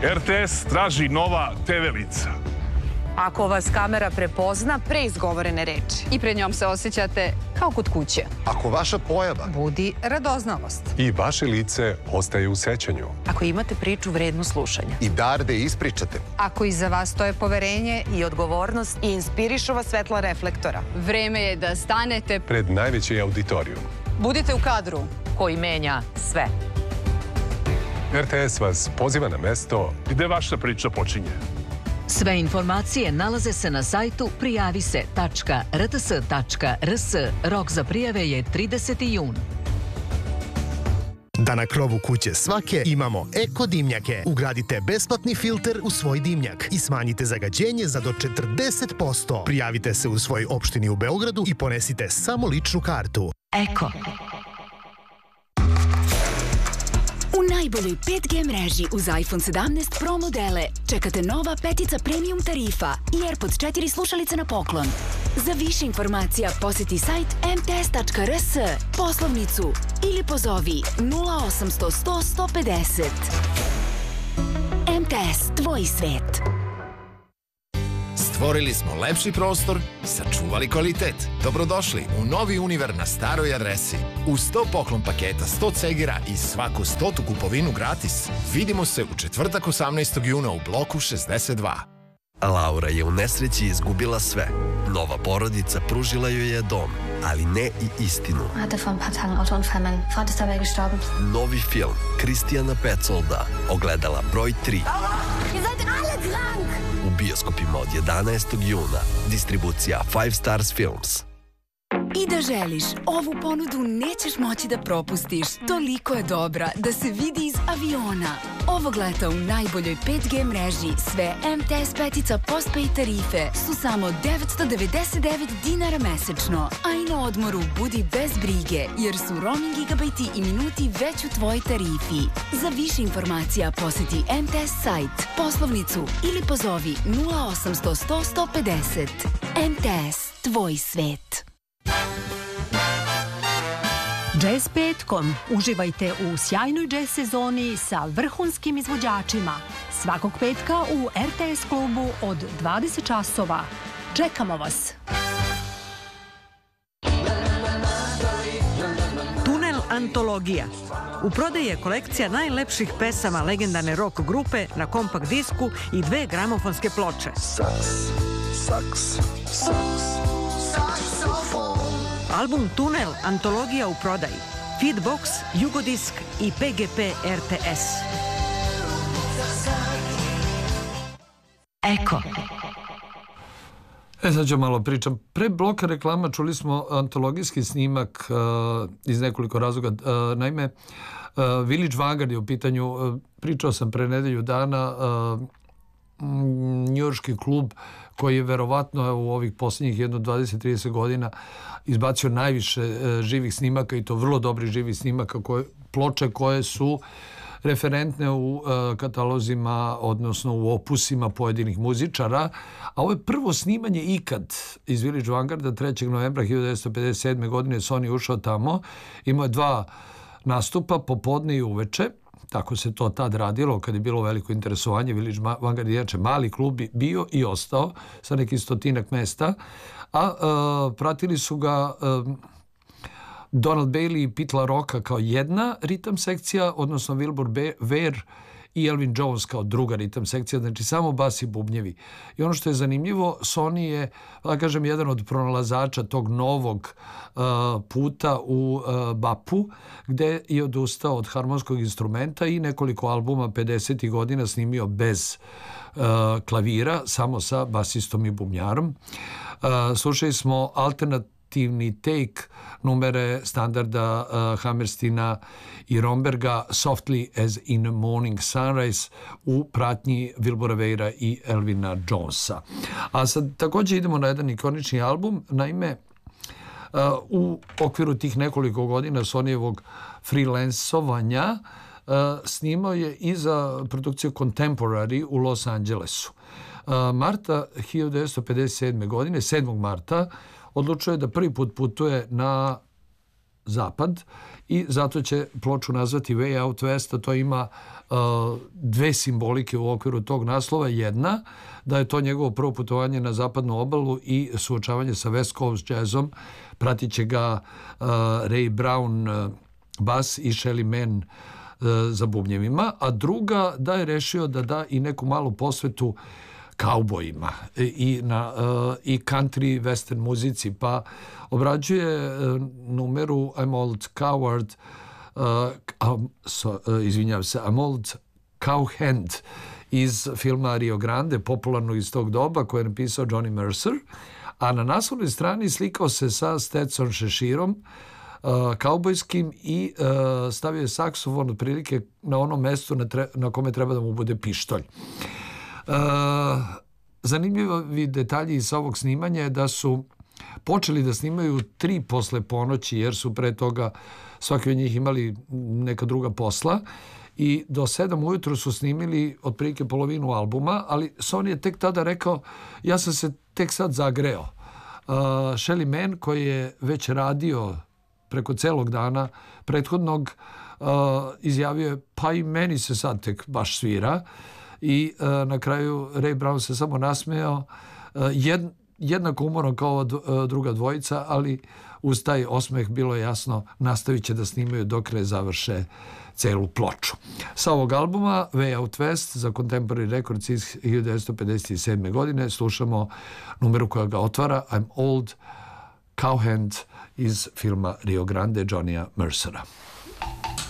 RTS traži nova TV lica. Ako vas kamera prepozna pre izgovorene reči. I pred njom se osjećate kao kod kuće. Ako vaša pojava Budi radoznalost. I vaše lice ostaje u sećanju. Ako imate priču vrednu slušanja. i dar da je ispričate. Ako iza vas stoje poverenje i odgovornost i inspirišu vas svetla reflektora. Vreme je da stanete. Pred najveći auditorijum. Budite u kadru. Koji menja sve. RTS vas poziva na mesto Gde vaša priča počinje? Sve informacije nalaze se na sajtu prijavise.rts.rs. Rok za prijave je 30. jun. Da na krovu kuće svake imamo eko dimnjake. Ugradite besplatni filter u svoj dimnjak i smanjite zagađenje za do 40%. Prijavite se u svoj opštini u Beogradu i ponesite samo ličnu kartu. Eko. U najboljoj 5G mreži uz iPhone 17 Pro modele čekate nova petica premium tarifa i AirPods 4 slušalice na poklon. Za više informacija posjeti sajt mts.rs, poslovnicu ili pozovi 0800 100 150. MTS, tvoj svet. Stvorili smo lepši prostor, sačuvali kvalitet. Dobrodošli u novi Univer na staroj adresi. Uz 100 poklon paketa, 100 cegera i svaku 100 kupovinu gratis. Vidimo se u četvrtak 18. juna u bloku 62. Laura je u nesreći izgubila sve. Nova porodica pružila joj je dom, ali ne i istinu. Novi film Kristijana Petsolda, Ogledala broj 3. U bioskopima od 11. juna. Distribucija 5 Stars Films. I da želiš, ovu ponudu nećeš moći da propustiš. Toliko je dobra da se vidi iz aviona. Ovog leta u najboljoj 5G mreži sve MTS petica postpaid tarife su samo 999 dinara mesečno. A i na odmoru budi bez brige, jer su roaming gigabajti i minuti već u tvojoj tarifi. Za više informacija posjeti MTS sajt, poslovnicu ili pozovi 0800 100 150. MTS, tvoj svet. Jazz petkom. Uživajte u sjajnoj jazz sezoni sa vrhunskim izvođačima. Svakog petka u RTS klubu od 20 časova. Čekamo vas! Tunel antologija. U prodaji je kolekcija najlepših pesama legendarne rock grupe na kompakt disku i 2 gramofonske ploče. Album Tunel, antologija u prodaji. Feedbox, Jugodisk i PGP RTS. Eko. Sad ću malo pričam. Pre bloka reklama čuli smo antologijski snimak iz nekoliko razloga. Naime, Village Vanguard je u pitanju, pričao sam pre nedelju dana, njujorški klub koji je verovatno u ovih posljednjih 20-30 godina izbacio najviše živih snimaka i to vrlo dobrih živih snimaka, ploče koje su referentne u katalozima, odnosno u opusima pojedinih muzičara. A ovo je prvo snimanje ikad iz Village Vanguarda, 3. novembra 1957. godine Sony ušao tamo. Imao je 2 nastupa, popodne i uveče. Tako se to tad radilo kad je bilo veliko interesovanje. Village Vanguard je inače mali klub bio i ostao sa nekih 100-ak mesta. A pratili su ga Donald Bailey i Pete LaRocca kao jedna ritam sekcija, odnosno Wilbur Ware i Elvin Jones kao druga ritam sekcija, znači samo bas i bubnjevi. I ono što je zanimljivo, Sony je, da kažem, jedan od pronalazača tog novog puta u bapu, gde je odustao od harmonskog instrumenta i nekoliko albuma 50. godina snimio bez klavira, samo sa basistom i bubnjarom. Slušali smo alternativni take numere standarda Hammerstina i Romberga Softly as in Morning Sunrise u pratnji Wilbura Weira i Elvina Jonesa. A sad također idemo na jedan ikonični album. Naime, u okviru tih nekoliko godina Sonyjevog freelancovanja snimao je i za produkciju Contemporary u Los Angelesu. Marta 1957. godine, 7. marta, odlučio je da prvi put putuje na zapad i zato će ploču nazvati Way Out West, a to ima dve simbolike u okviru tog naslova. Jedna, da je to njegovo prvo putovanje na zapadnu obalu i suočavanje sa West Coast jazzom. Pratit će ga Ray Brown bas i Shelly Manne za bubnjevima, a druga da je rešio da da i neku malu posvetu kaubojima i country western muzici, pa obrađuje numeru I'm Old Coward, I'm Old Cowhand iz filma Rio Grande, popularno iz tog doba, koje je napisao Johnny Mercer, a na naslovnoj strani slikao se sa Stetson šeširom kaubojskim i stavio je saksofon otprilike na ono mesto na kome treba da mu bude pištolj. Zanimljivi detalji iz ovog snimanja je da su počeli da snimaju 3 posle ponoći, jer su pre toga svaki od njih imali neka druga posla, i do 7 ujutru su snimili otprilike polovinu albuma, ali Sony je tek tada rekao, ja sam se tek sad zagreo. Shelly Manne, koji je već radio preko celog dana prethodnog, izjavio je, pa i meni se sad tek baš svira, i na kraju Ray Brown se samo nasmejao, jednako umoran kao druga dvojica, ali uz taj osmeh bilo je jasno, nastavit će da snimaju dok ne završe celu ploču. Sa ovog albuma Way Out West za Contemporary Records iz 1957. godine slušamo numeru koja ga otvara, I'm Old Cowhand iz filma Rio Grande Johnnya Mercera.